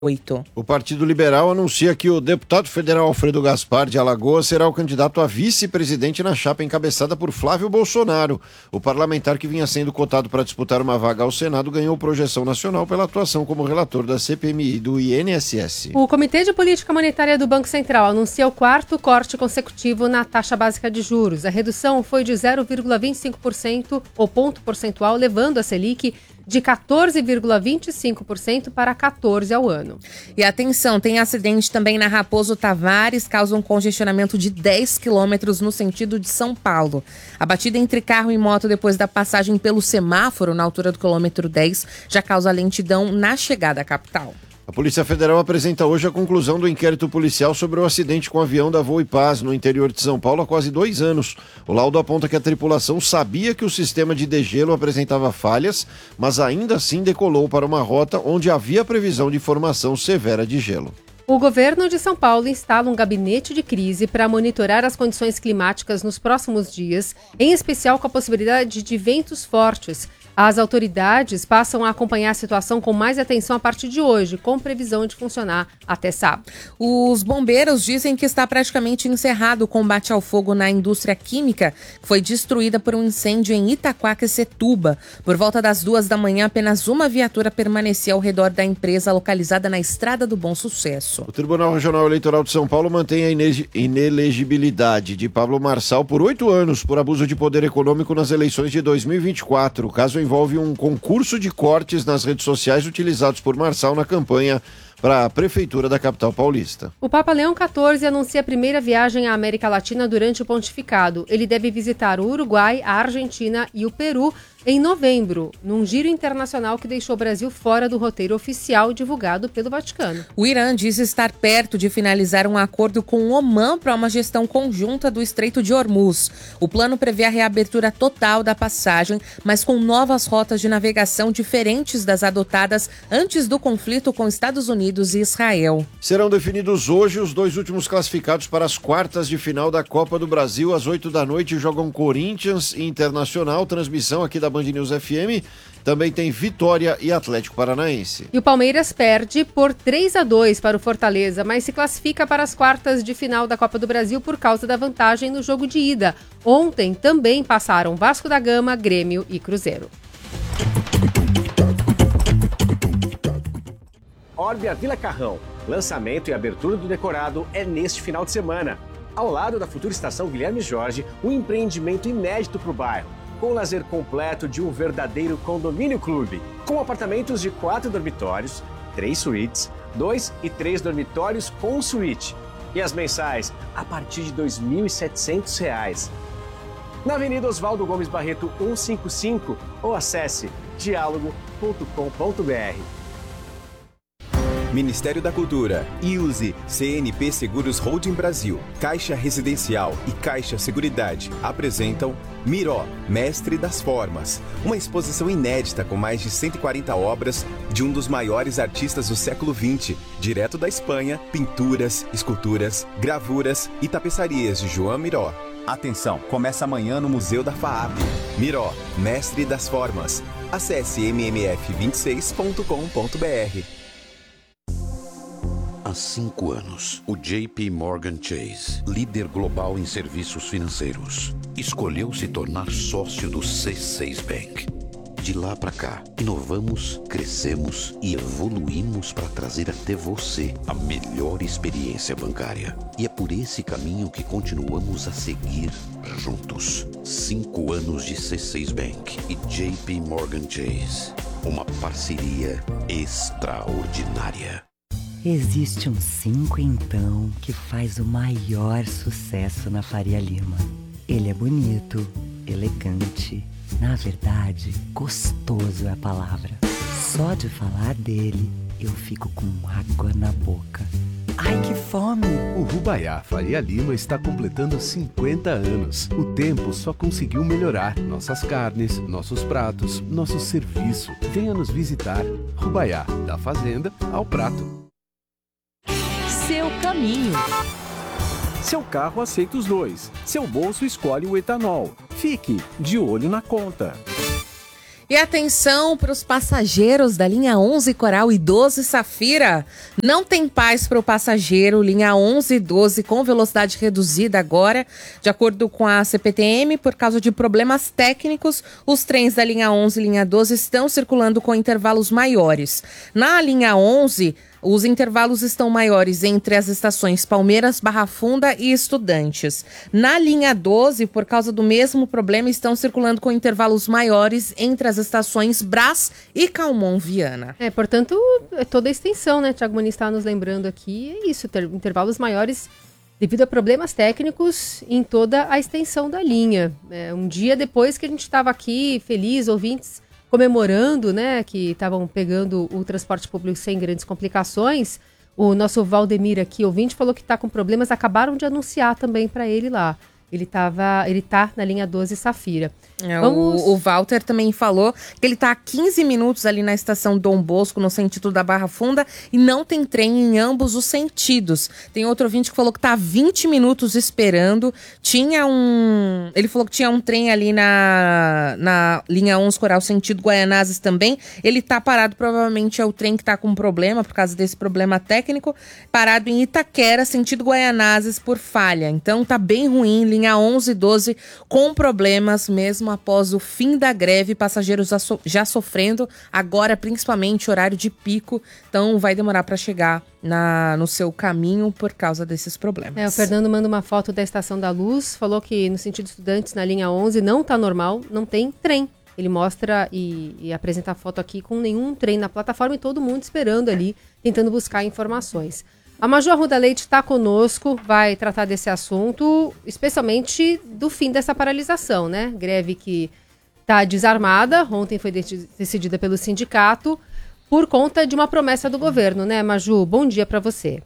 8. O Partido Liberal anuncia que o deputado federal Alfredo Gaspar de Alagoas será o candidato a vice-presidente na chapa encabeçada por Flávio Bolsonaro. O parlamentar que vinha sendo cotado para disputar uma vaga ao Senado ganhou projeção nacional pela atuação como relator da CPMI do INSS. O Comitê de Política Monetária do Banco Central anuncia o 4º corte consecutivo na taxa básica de juros. A redução foi de 0,25% ou ponto percentual, levando a Selic de 14,25% para 14% ao ano. E atenção, tem acidente também na Raposo Tavares, causa um congestionamento de 10 quilômetros no sentido de São Paulo. A batida entre carro e moto depois da passagem pelo semáforo, na altura do quilômetro 10, já causa lentidão na chegada à capital. A Polícia Federal apresenta hoje a conclusão do inquérito policial sobre o acidente com o avião da Voo e Paz no interior de São Paulo há quase 2 anos. O laudo aponta que a tripulação sabia que o sistema de degelo apresentava falhas, mas ainda assim decolou para uma rota onde havia previsão de formação severa de gelo. O governo de São Paulo instala um gabinete de crise para monitorar as condições climáticas nos próximos dias, em especial com a possibilidade de ventos fortes. As autoridades passam a acompanhar a situação com mais atenção a partir de hoje, com previsão de funcionar até sábado. Os bombeiros dizem que está praticamente encerrado o combate ao fogo na indústria química, que foi destruída por um incêndio em Itaquaquecetuba. Por volta das 2 da manhã, apenas uma viatura permanecia ao redor da empresa localizada na Estrada do Bom Sucesso. O Tribunal Regional Eleitoral de São Paulo mantém a inelegibilidade de Pablo Marçal por 8 anos por abuso de poder econômico nas eleições de 2024. O caso envolve um concurso de cortes nas redes sociais utilizados por Marçal na campanha para a Prefeitura da capital paulista. O Papa Leão XIV anuncia a primeira viagem à América Latina durante o pontificado. Ele deve visitar o Uruguai, a Argentina e o Peru em novembro, num giro internacional que deixou o Brasil fora do roteiro oficial divulgado pelo Vaticano. O Irã diz estar perto de finalizar um acordo com o Omã para uma gestão conjunta do Estreito de Hormuz. O plano prevê a reabertura total da passagem, mas com novas rotas de navegação diferentes das adotadas antes do conflito com Estados Unidos e Israel. Serão definidos hoje os 2 últimos classificados para as quartas de final da Copa do Brasil. Às 8 da noite jogam Corinthians e Internacional, transmissão aqui da Band News FM. Também tem Vitória e Atlético Paranaense. E o Palmeiras perde por 3-2 para o Fortaleza, mas se classifica para as quartas de final da Copa do Brasil por causa da vantagem no jogo de ida. Ontem também passaram Vasco da Gama, Grêmio e Cruzeiro. Orbia Vila Carrão. Lançamento e abertura do decorado é neste final de semana. Ao lado da futura estação Guilherme Jorge, um empreendimento inédito para o bairro, com o lazer completo de um verdadeiro condomínio clube, com apartamentos de 4 dormitórios, 3 suítes, 2 e 3 dormitórios com suíte. E as mensais a partir de R$ 2.700. Na Avenida Oswaldo Gomes Barreto 155 ou acesse dialogo.com.br. Ministério da Cultura, IUSE, CNP Seguros Holding Brasil, Caixa Residencial e Caixa Seguridade apresentam Miró, Mestre das Formas, uma exposição inédita com mais de 140 obras de um dos maiores artistas do século XX, direto da Espanha, pinturas, esculturas, gravuras e tapeçarias de João Miró. Atenção, começa amanhã no Museu da FAAP. Miró, Mestre das Formas. Acesse mmf26.com.br. Há 5 anos, o JP Morgan Chase, líder global em serviços financeiros, escolheu se tornar sócio do C6 Bank. De lá para cá, inovamos, crescemos e evoluímos para trazer até você a melhor experiência bancária. E é por esse caminho que continuamos a seguir juntos. 5 anos de C6 Bank e JP Morgan Chase. Uma parceria extraordinária. Existe um 5 então que faz o maior sucesso na Faria Lima. Ele é bonito, elegante, na verdade, gostoso é a palavra. Só de falar dele, eu fico com água na boca. Ai, que fome! O Rubaiá Faria Lima está completando 50 anos. O tempo só conseguiu melhorar nossas carnes, nossos pratos, nosso serviço. Venha nos visitar. Rubaiá, da fazenda ao prato. Seu caminho. Seu carro aceita os 2. Seu bolso escolhe o etanol. Fique de olho na conta. E atenção para os passageiros da linha 11 Coral e 12 Safira. Não tem paz para o passageiro, linha 11 e 12 com velocidade reduzida agora. De acordo com a CPTM, por causa de problemas técnicos, os trens da linha 11 e linha 12 estão circulando com intervalos maiores. Na linha 11, os intervalos estão maiores entre as estações Palmeiras, Barra Funda e Estudantes. Na linha 12, por causa do mesmo problema, estão circulando com intervalos maiores entre as estações Brás e Calmon Viana. Portanto, toda a extensão, né? Tiago Muniz está nos lembrando aqui, é isso, intervalos maiores devido a problemas técnicos em toda a extensão da linha. Um dia depois que a gente estava aqui, feliz, ouvintes, comemorando, né, que estavam pegando o transporte público sem grandes complicações, o nosso Valdemir aqui, ouvinte, falou que está com problemas, acabaram de anunciar também para ele lá. Ele tá na linha 12 Safira. O Walter também falou que ele tá há 15 minutos ali na estação Dom Bosco, no sentido da Barra Funda, e não tem trem em ambos os sentidos. Tem outro ouvinte que falou que tá há 20 minutos esperando. Ele falou que tinha um trem ali na linha 11 Coral, sentido Guaianazes também. Ele tá parado, provavelmente é o trem que tá com problema, por causa desse problema técnico, parado em Itaquera, sentido Guaianazes, por falha. Então tá bem ruim, linha 11 e 12 com problemas mesmo após o fim da greve, passageiros já sofrendo, agora principalmente horário de pico, então vai demorar para chegar no seu caminho por causa desses problemas. O Fernando manda uma foto da Estação da Luz, falou que no sentido Estudantes, na linha 11, não tá normal, não tem trem. Ele mostra e apresenta a foto aqui com nenhum trem na plataforma e todo mundo esperando ali, tentando buscar informações. A Major Arruda Leite está conosco, vai tratar desse assunto, especialmente do fim dessa paralisação, né? Greve que está desarmada, ontem foi decidida pelo sindicato, por conta de uma promessa do governo, né, Maju? Bom dia para você.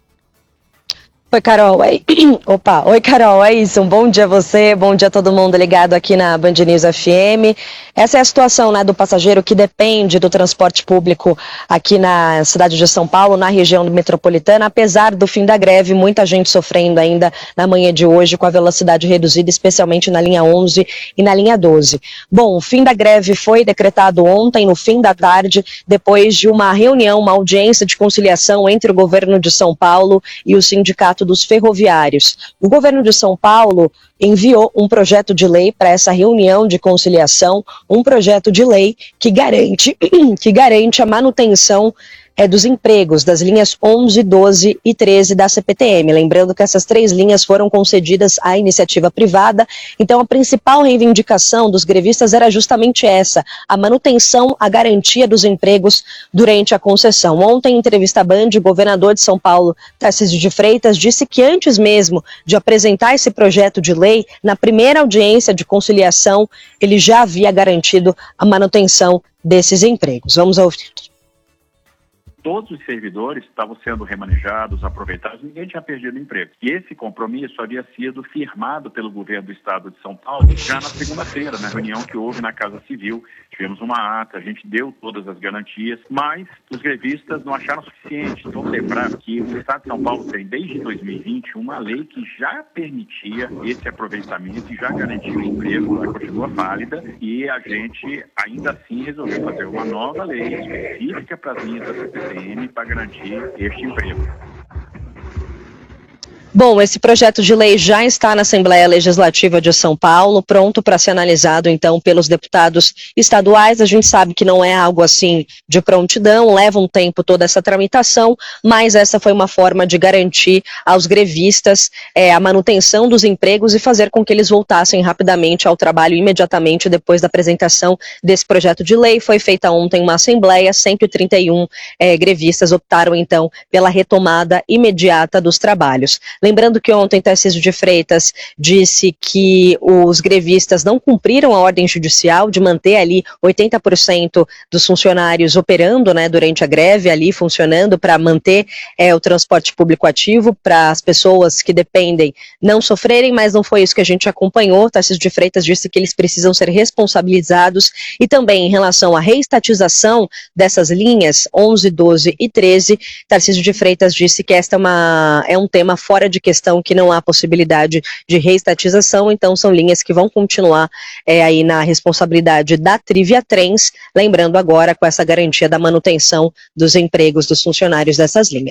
Oi, Carol. Oi, Carol, é isso. Um bom dia a você, bom dia a todo mundo ligado aqui na Band News FM. Essa é a situação, né, do passageiro que depende do transporte público aqui na cidade de São Paulo, na região metropolitana. Apesar do fim da greve, muita gente sofrendo ainda na manhã de hoje com a velocidade reduzida, especialmente na linha 11 e na linha 12. Bom, o fim da greve foi decretado ontem, no fim da tarde, depois de uma reunião, uma audiência de conciliação entre o governo de São Paulo e o sindicato dos ferroviários. O governo de São Paulo enviou um projeto de lei para essa reunião de conciliação, um projeto de lei que garante a manutenção dos empregos das linhas 11, 12 e 13 da CPTM. Lembrando que essas 3 linhas foram concedidas à iniciativa privada, então a principal reivindicação dos grevistas era justamente essa, a manutenção, a garantia dos empregos durante a concessão. Ontem, em entrevista à Band, o governador de São Paulo, Tarcísio de Freitas, disse que antes mesmo de apresentar esse projeto de lei, na primeira audiência de conciliação, ele já havia garantido a manutenção desses empregos. Vamos ouvir. Todos os servidores estavam sendo remanejados, aproveitados, ninguém tinha perdido emprego. E esse compromisso havia sido firmado pelo governo do estado de São Paulo já na segunda-feira, na reunião que houve na Casa Civil. Tivemos uma ata, a gente deu todas as garantias, mas os grevistas não acharam suficiente. Então, lembrar que o estado de São Paulo tem, desde 2020, uma lei que já permitia esse aproveitamento e já garantia o emprego, ela continua válida, e a gente ainda assim resolveu fazer uma nova lei específica para as linhas da CPTM para garantir este emprego. Bom, esse projeto de lei já está na Assembleia Legislativa de São Paulo, pronto para ser analisado, então, pelos deputados estaduais. A gente sabe que não é algo assim de prontidão, leva um tempo toda essa tramitação, mas essa foi uma forma de garantir aos grevistas a manutenção dos empregos e fazer com que eles voltassem rapidamente ao trabalho imediatamente depois da apresentação desse projeto de lei. Foi feita ontem uma assembleia, 131 grevistas optaram, então, pela retomada imediata dos trabalhos. Lembrando que ontem Tarcísio de Freitas disse que os grevistas não cumpriram a ordem judicial de manter ali 80% dos funcionários operando, né, durante a greve, ali funcionando para manter o transporte público ativo, para as pessoas que dependem não sofrerem, mas não foi isso que a gente acompanhou. Tarcísio de Freitas disse que eles precisam ser responsabilizados e também em relação à reestatização dessas linhas 11, 12 e 13, Tarcísio de Freitas disse que esta é um tema fora de questão que não há possibilidade de reestatização, então são linhas que vão continuar aí na responsabilidade da Trivia Trens, lembrando agora com essa garantia da manutenção dos empregos dos funcionários dessas linhas.